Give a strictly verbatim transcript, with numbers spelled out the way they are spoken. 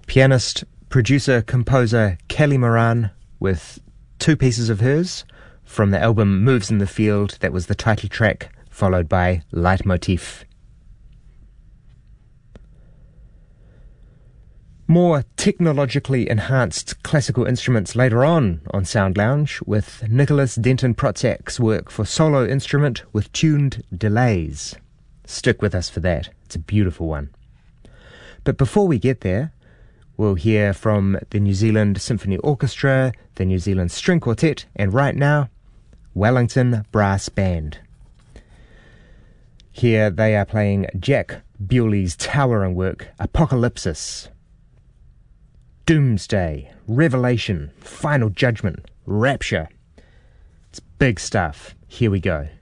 Pianist, producer, composer Kelly Moran with two pieces of hers from the album Moves in the Field. That was the title track, followed by Leitmotif. More technologically enhanced classical instruments later on on Sound Lounge with Nicholas Denton Protzak's work for solo instrument with tuned delays. Stick with us for that. It's a beautiful one. But before we get there, we'll hear from the New Zealand Symphony Orchestra, the New Zealand String Quartet, and right now, Wellington Brass Band. Here they are playing Jack Bewley's towering work, Apocalypsis. Doomsday, Revelation, Final Judgment, Rapture. It's big stuff. Here we go.